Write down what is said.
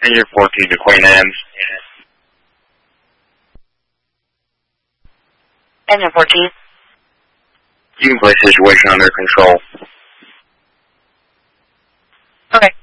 Engine 14 to Queen Anne's. Engine 14. You can place situation under control. Okay.